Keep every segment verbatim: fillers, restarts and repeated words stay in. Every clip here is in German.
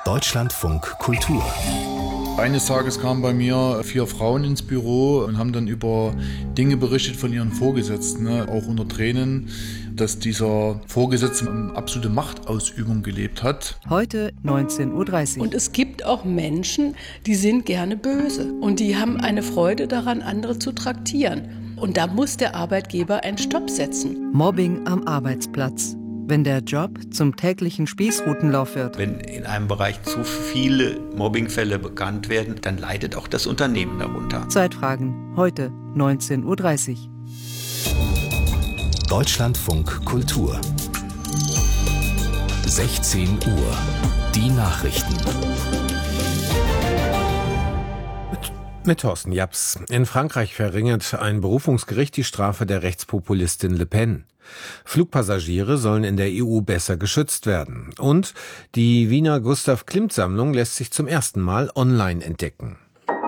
Deutschlandfunk Kultur. Eines Tages kamen bei mir vier Frauen ins Büro und haben dann über Dinge berichtet von ihren Vorgesetzten, ne? Auch unter Tränen, dass dieser Vorgesetzte eine absolute Machtausübung gelebt hat. Heute neunzehn Uhr dreißig. Und es gibt auch Menschen, die sind gerne böse und die haben eine Freude daran, andere zu traktieren. Und da muss der Arbeitgeber einen Stopp setzen. Mobbing am Arbeitsplatz. Wenn der Job zum täglichen Spießrutenlauf wird. Wenn in einem Bereich zu viele Mobbingfälle bekannt werden, dann leidet auch das Unternehmen darunter. Zeitfragen, heute neunzehn Uhr dreißig. Deutschlandfunk Kultur. sechzehn Uhr. Die Nachrichten. Mit, mit Thorsten Japs. In Frankreich verringert ein Berufungsgericht die Strafe der Rechtspopulistin Le Pen. Flugpassagiere sollen in der E U besser geschützt werden. Und die Wiener Gustav-Klimt-Sammlung lässt sich zum ersten Mal online entdecken.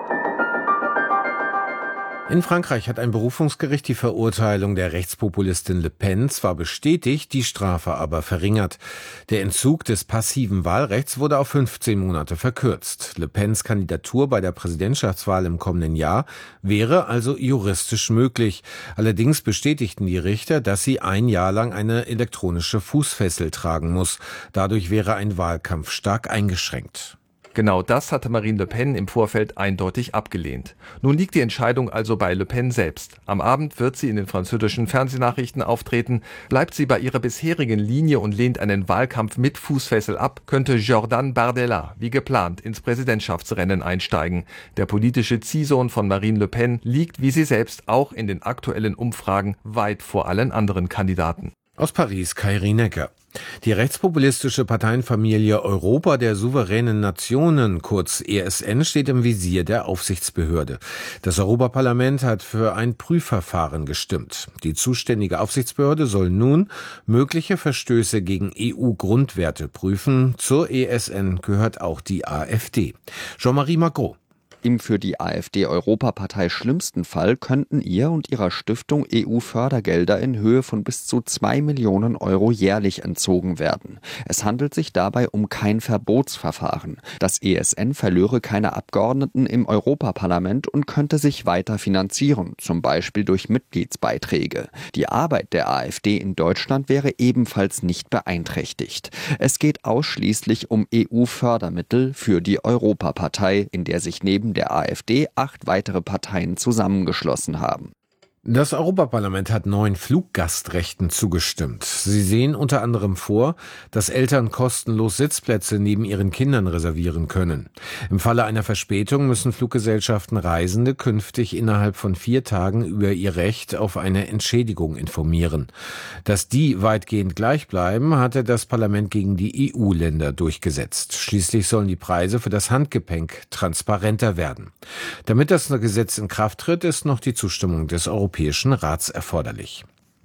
In Frankreich hat ein Berufungsgericht die Verurteilung der Rechtspopulistin Le Pen zwar bestätigt, die Strafe aber verringert. Der Entzug des passiven Wahlrechts wurde auf fünfzehn Monate verkürzt. Le Pens Kandidatur bei der Präsidentschaftswahl im kommenden Jahr wäre also juristisch möglich. Allerdings bestätigten die Richter, dass sie ein Jahr lang eine elektronische Fußfessel tragen muss. Dadurch wäre ein Wahlkampf stark eingeschränkt. Genau das hatte Marine Le Pen im Vorfeld eindeutig abgelehnt. Nun liegt die Entscheidung also bei Le Pen selbst. Am Abend wird sie in den französischen Fernsehnachrichten auftreten. Bleibt sie bei ihrer bisherigen Linie und lehnt einen Wahlkampf mit Fußfessel ab, könnte Jordan Bardella wie geplant ins Präsidentschaftsrennen einsteigen. Der politische Ziehsohn von Marine Le Pen liegt, wie sie selbst, auch in den aktuellen Umfragen weit vor allen anderen Kandidaten. Aus Paris, Kairi Necker. Die rechtspopulistische Parteienfamilie Europa der souveränen Nationen, kurz E S N, steht im Visier der Aufsichtsbehörde. Das Europaparlament hat für ein Prüfverfahren gestimmt. Die zuständige Aufsichtsbehörde soll nun mögliche Verstöße gegen E U-Grundwerte prüfen. Zur E S N gehört auch die AfD. Jean-Marie Magro. Im für die AfD-Europapartei schlimmsten Fall könnten ihr und ihrer Stiftung E U-Fördergelder in Höhe von bis zu zwei Millionen Euro jährlich entzogen werden. Es handelt sich dabei um kein Verbotsverfahren. Das E S N verlöre keine Abgeordneten im Europaparlament und könnte sich weiter finanzieren, zum Beispiel durch Mitgliedsbeiträge. Die Arbeit der AfD in Deutschland wäre ebenfalls nicht beeinträchtigt. Es geht ausschließlich um E U-Fördermittel für die Europapartei, in der sich neben der AfD acht weitere Parteien zusammengeschlossen haben. Das Europaparlament hat neuen Fluggastrechten zugestimmt. Sie sehen unter anderem vor, dass Eltern kostenlos Sitzplätze neben ihren Kindern reservieren können. Im Falle einer Verspätung müssen Fluggesellschaften Reisende künftig innerhalb von vier Tagen über ihr Recht auf eine Entschädigung informieren. Dass die weitgehend gleich bleiben, hatte das Parlament gegen die E U-Länder durchgesetzt. Schließlich sollen die Preise für das Handgepäck transparenter werden. Damit das Gesetz in Kraft tritt, ist noch die Zustimmung des Europäischen Europäischen Rats erforderlich.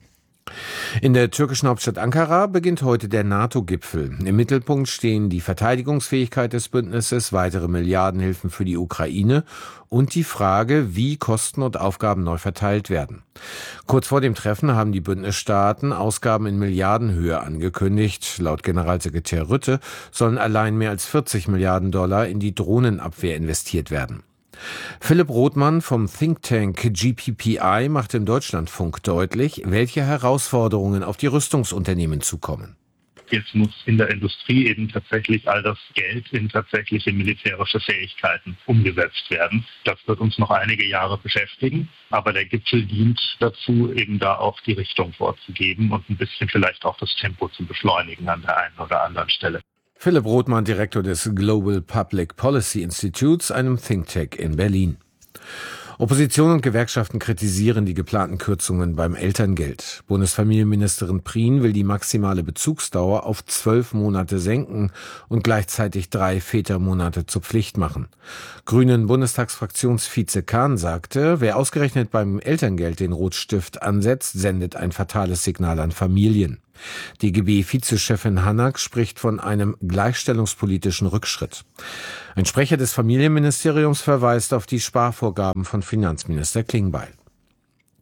In der türkischen Hauptstadt Ankara beginnt heute der NATO-Gipfel. Im Mittelpunkt stehen die Verteidigungsfähigkeit des Bündnisses, weitere Milliardenhilfen für die Ukraine und die Frage, wie Kosten und Aufgaben neu verteilt werden. Kurz vor dem Treffen haben die Bündnisstaaten Ausgaben in Milliardenhöhe angekündigt. Laut Generalsekretär Rutte sollen allein mehr als vierzig Milliarden Dollar in die Drohnenabwehr investiert werden. Philipp Rothmann vom Think Tank G P P I macht im Deutschlandfunk deutlich, welche Herausforderungen auf die Rüstungsunternehmen zukommen. Jetzt muss in der Industrie eben tatsächlich all das Geld in tatsächliche militärische Fähigkeiten umgesetzt werden. Das wird uns noch einige Jahre beschäftigen, aber der Gipfel dient dazu, eben da auch die Richtung vorzugeben und ein bisschen vielleicht auch das Tempo zu beschleunigen an der einen oder anderen Stelle. Philipp Rothmann, Direktor des Global Public Policy Institutes, einem Think Tank in Berlin. Opposition und Gewerkschaften kritisieren die geplanten Kürzungen beim Elterngeld. Bundesfamilienministerin Prien will die maximale Bezugsdauer auf zwölf Monate senken und gleichzeitig drei Vätermonate zur Pflicht machen. Grünen Bundestagsfraktionsvize Kahn sagte, wer ausgerechnet beim Elterngeld den Rotstift ansetzt, sendet ein fatales Signal an Familien. D G B-Vizechefin Hanak spricht von einem gleichstellungspolitischen Rückschritt. Ein Sprecher des Familienministeriums verweist auf die Sparvorgaben von Finanzminister Klingbeil.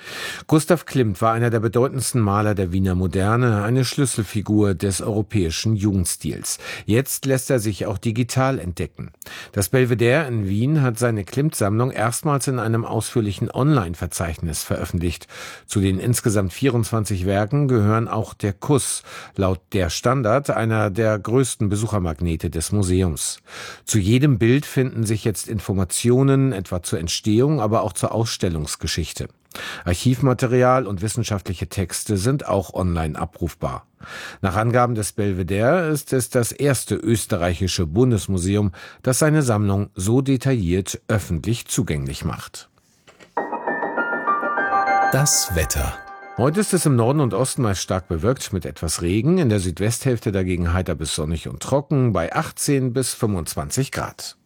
Gustav Klimt war einer der bedeutendsten Maler der Wiener Moderne, eine Schlüsselfigur des europäischen Jugendstils. Jetzt lässt er sich auch digital entdecken. Das Belvedere in Wien hat seine Klimt-Sammlung erstmals in einem ausführlichen Online-Verzeichnis veröffentlicht. Zu den insgesamt vierundzwanzig Werken gehören auch der Kuss, laut der Standard einer der größten Besuchermagnete des Museums. Zu jedem Bild finden sich jetzt Informationen, etwa zur Entstehung, aber auch zur Ausstellungsgeschichte. Archivmaterial und wissenschaftliche Texte sind auch online abrufbar. Nach Angaben des Belvedere ist es das erste österreichische Bundesmuseum, das seine Sammlung so detailliert öffentlich zugänglich macht. Das Wetter. Heute ist es im Norden und Osten meist stark bewölkt mit etwas Regen, in der Südwesthälfte dagegen heiter bis sonnig und trocken bei achtzehn bis fünfundzwanzig Grad.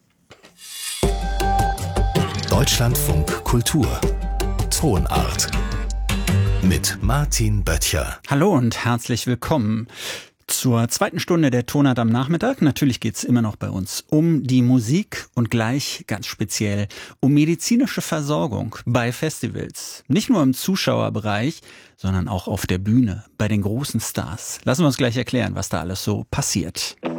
Deutschlandfunk Kultur. Tonart. Mit Martin Böttcher. Hallo und herzlich willkommen zur zweiten Stunde der Tonart am Nachmittag. Natürlich geht's immer noch bei uns um die Musik und gleich ganz speziell um medizinische Versorgung bei Festivals. Nicht nur im Zuschauerbereich, sondern auch auf der Bühne bei den großen Stars. Lassen wir uns gleich erklären, was da alles so passiert.